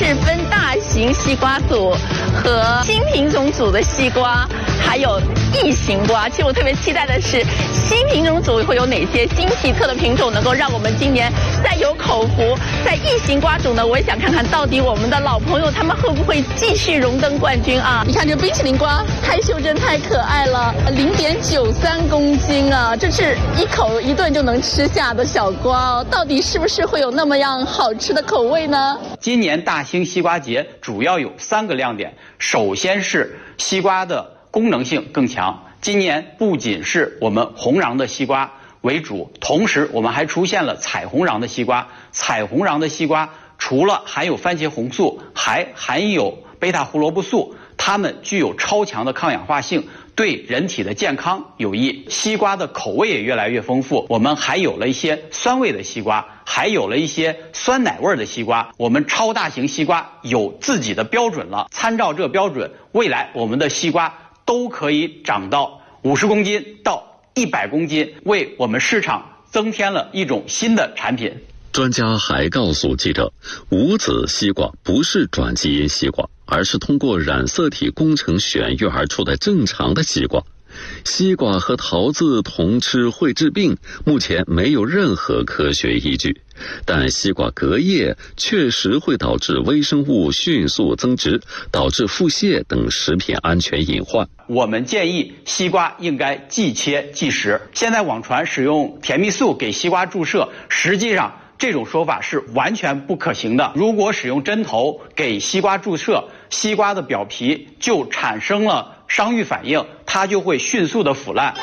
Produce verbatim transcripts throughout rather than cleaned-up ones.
是分大型西瓜组和新品种组的西瓜，还有异形瓜。其实我特别期待的是新品种组会有哪些新奇特的品种能够让我们今年再有口福。在异形瓜组呢，我也想看看到底我们的老朋友他们会不会继续荣登冠军啊！你看这冰淇淋瓜太袖珍太可爱了，零点九三公斤啊，这是一口一顿就能吃下的小瓜哦，到底是不是会有那么样好吃的口味呢？ 今年大兴西瓜节主要有三个亮点，首先是西瓜的功能性更强。今年不仅是我们红瓤的西瓜为主，同时我们还出现了彩红瓤的西瓜。彩红瓤的西瓜除了含有番茄红素，还含有贝塔胡萝卜素，它们具有超强的抗氧化性，对人体的健康有益。西瓜的口味也越来越丰富，我们还有了一些酸味的西瓜，还有了一些酸奶味的西瓜。我们超大型西瓜有自己的标准了，参照这标准，未来我们的西瓜都可以长到五十公斤到一百公斤，为我们市场增添了一种新的产品。 专家还告诉记者，无籽西瓜不是转基因西瓜，而是通过染色体工程选育而出的正常的西瓜。西瓜和桃子同吃会治病，目前没有任何科学依据，但西瓜隔夜确实会导致微生物迅速增殖，导致腹泻等食品安全隐患。 我们建议西瓜应该即切即食。现在网传使用甜蜜素给西瓜注射，实际上这种说法是完全不可行的。如果使用针头给西瓜注射，西瓜的表皮就产生了伤愈反应，它就会迅速的腐烂。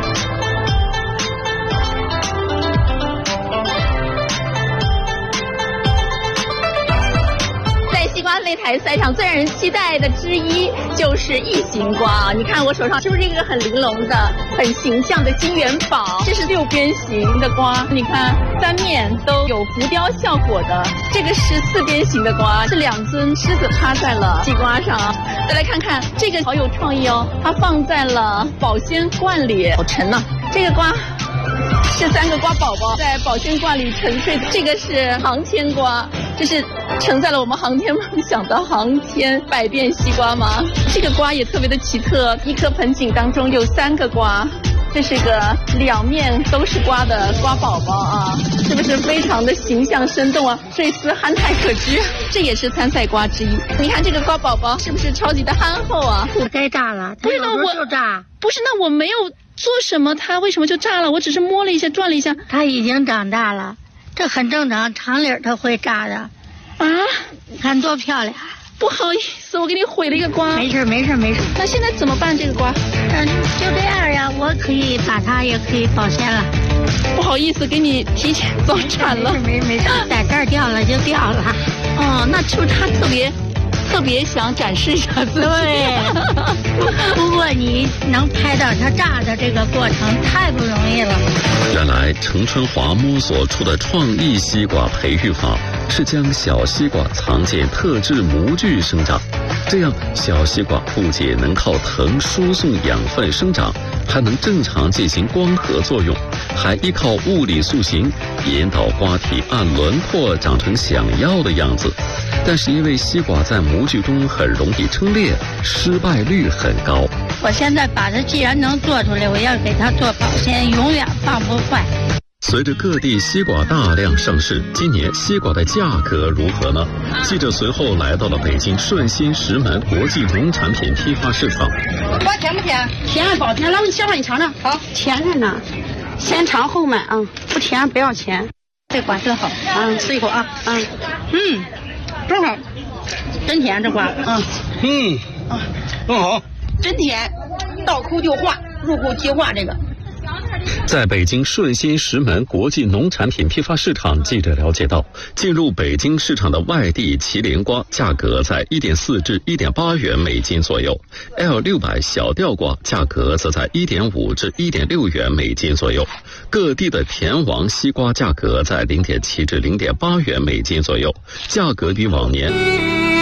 擂台赛场最让人期待的之一就是异形瓜，你看我手上是不是一个很玲珑的、很形象的金元宝？这是六边形的瓜，你看三面都有浮雕效果的。这个是四边形的瓜，是两尊狮子趴在了西瓜上。再来看看这个好有创意哦，它放在了保鲜罐里，好沉呐、啊！这个瓜是三个瓜宝宝在保鲜罐里沉睡，这个是航天瓜，这是承载了我们航天梦想的航天百变西瓜吗？这个瓜也特别的奇特，一颗盆景当中有三个瓜，这是个两面都是瓜的瓜宝宝啊，是不是非常的形象生动啊？这丝憨态可掬，这也是参赛瓜之一。你看这个瓜宝宝是不是超级的憨厚啊？ 该炸了， 不是那我就炸， 不是那我没有做什么，它为什么就炸了？我只是摸了一下，转了一下。 它已经长大了，这很正常，常理它会炸的。 啊， 看多漂亮！ 不好意思，我给你毁了一个瓜。 没事没事没事。 那现在怎么办这个瓜？ 嗯，就这样呀，我可以把它也可以保鲜了。 不好意思，给你提前早产了。 没事没事，在这儿掉了就掉了。 哦，那是不是他特别特别想展示一下自己？ 对。不过你能拍到它炸的这个过程太不容易了。 原来程春华摸索出的创意西瓜培育法是将小西瓜藏进特制模具生长，这样小西瓜不仅能靠藤输送养分生长，还能正常进行光合作用，还依靠物理塑形引导瓜体按轮廓长成想要的样子。但是因为西瓜在模具中很容易撑裂，失败率很高。 我现在把它既然能做出来，我要给它做保鲜，永远放不坏。 随着各地西瓜大量上市，今年西瓜的价格如何呢？记者随后来到了北京顺心石门国际农产品批发市场。 瓜甜不甜？甜，保甜。来，我先让你尝尝。好，甜着呢，先尝后买啊，不甜不要钱。这瓜真好啊，吃一口啊，嗯嗯，真好，真甜这瓜啊， 嗯啊，真好， 真甜，倒抠就化，入口即化这个。 在北京顺心石门国际农产品批发市场，记者了解到，进入北京市场的外地麒麟瓜价格在 一点四 至 一点八 元每斤左右， L 六百 小吊瓜价格则在 一点五 至 一点六 元每斤左右。各地的甜王西瓜价格在 零点七 至 零点八 元每斤左右，价格比往年